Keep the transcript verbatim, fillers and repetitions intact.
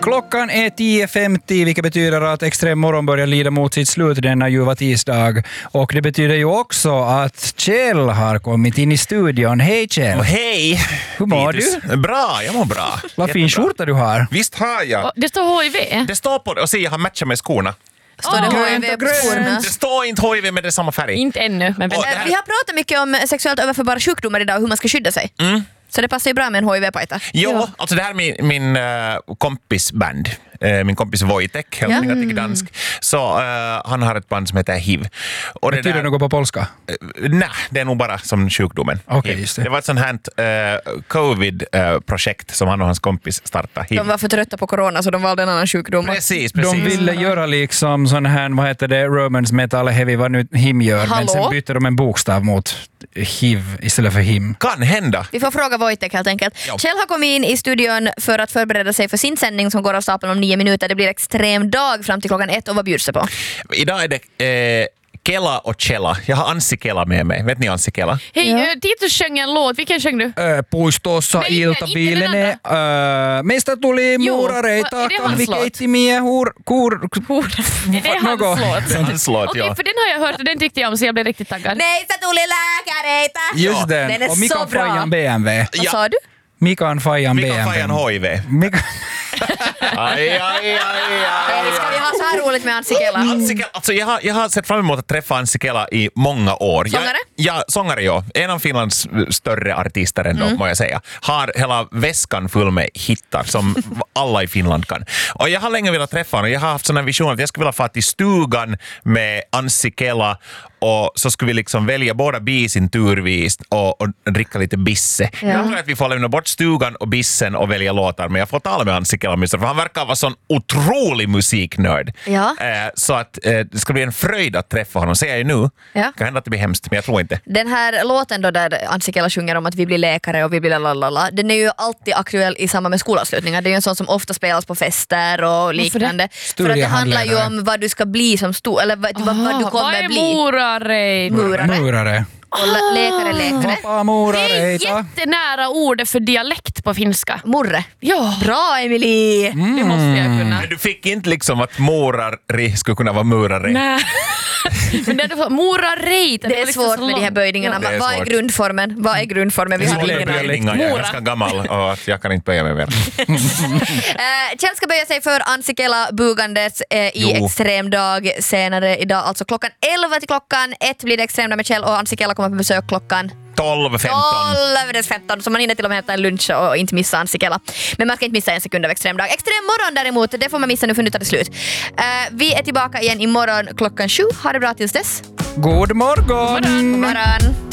Klockan är tio femtio, vilket betyder att Extrem morgon börjar lida mot sitt slut denna ljuva tisdag. Och det betyder ju också att Kjell har kommit in i studion. Hej Kjell! Och hej! Hur mår Vitus. du? Bra, jag mår bra. Vad fin skjorta du har. Visst har jag. Och det står H I V. Det står på det, och se, jag har matchat med skorna. Står det H I V på skorna? Det står inte H I V, men det är samma färg. Inte ännu, men Och det Eh, här- Vi har pratat mycket om sexuellt överförbara sjukdomar idag och hur man ska skydda sig. Mm. Så det passar ju bra med en H I V-pajta. Jo, Ja. alltså det här är min, min uh, kompisband. Uh, min kompis Wojtek, hälsningar till Gdansk. Så uh, han har ett band som heter H I V. Och det Betyder där, det något på polska? uh, nej, det är nog bara som sjukdomen. Okej, H I V. just det. Det var ett sånt här uh, covid-projekt som han och hans kompis startade. H I V. De var för trötta på corona så de valde en annan sjukdom. Precis, precis. De ville göra liksom sån här, vad heter det, Romans metal heavy, vad nu him gör, men Hallå? sen bytte de en bokstav mot H I V istället för him. Kan hända. Vi får fråga Wojtek helt enkelt. Ja. Kjell har kommit in i studion för att förbereda sig för sin sändning som går av stapeln om nio minuter. Det blir extrem dag fram till klockan ett och vad bjuds det på? Idag är det eh, Kela och Kela. Jag har Anssi Kela med mig. Vet ni Anssi Kela? Hej, Ja. ja. Titus sjöng en låt. Vilken sjöng du? Äh, puistossa Nej, inte- iltabiilinen. inte Äh, meistä tuli Jo, muurareita, är det hans låt? kalvikeittimiä, hur, kur, Det är hans Något. låt. Det är hans låt, Okej, ja. för den har jag hört och den tyckte jag om så jag blev riktigt taggad. Nej, så tuli läkareita! Just Ja, den. den är och så Mikan bra. Fajan B M W. Vad Ja. sa du? Mikan Fajan B Mika M Fajan W. H I V. Mika... Aj, aj, aj, aj, Hey, ska vi ha så här roligt med Anssi Kela? Anssi Kela, alltså jag, har, jag har sett fram emot att träffa Anssi Kela i många år. Sångare? Jag, ja, sångare, ja. En av Finlands större artister ändå, mm. må jag säga. Har hela väskan full med hittar som alla i Finland kan. Och jag har länge velat träffa honom. Jag har haft sån här vision att jag skulle vilja få till stugan med Anssi Kela och så skulle vi liksom välja båda bisin turvis och, och dricka lite bisse. Ja. Jag tror att vi får lämna bort stugan och bissen och välja låtar, men jag får tala med Anssi Kela för han verkar vara sån otrolig musiknörd. Ja. Eh, så att eh, det ska bli en fröjd att träffa honom, säger jag ju nu. Ja. Kan hända att det blir hemskt, men jag tror inte. Den här låten då där Anssi Kela sjunger om att vi blir läkare och vi blir lalala, den är ju alltid aktuell i samband med skolavslutningar. Det är ju en sån som ofta spelas på fester och liknande. För att det handlar ju om vad du ska bli som stor, eller vad, vad, vad du Vad kommer är bli. Murareit? Murare. Murare. Och lä- läkare, läkare. Vapaa Det är muurareita. jättenära ordet för dialekt på finska. Morre. Ja, Bra Emily! det måste jag kunna. Men du fick inte liksom att morari skulle kunna vara murare. Nej. Men det är Murareit. Det är svårt med de här böjningarna. Ja, det är Vad är svårt. grundformen? Vad är grundformen? Vi Jag har har ingen aning. böjningar, jag är Mora. ganska gammal och att jag kan inte böja mig mer. Eh, Kjell ska böja sig för Anssi Kela bugandes eh, i Jo. extremdag senare idag. Alltså klockan elva till klockan ett blir det extremdag med Kjell och Anssi Kela kommer på besök klockan tolv femton. tolv femton. Så man hinner till och med äta en lunch och inte missa Anssi Kela. Men man ska inte missa en sekund av extremdag. Extrem morgon däremot, det får man missa nu för nu tar det slut. Eh, vi är tillbaka igen imorgon klockan sju. Ha det bra tills dess. God morgon! God morgon!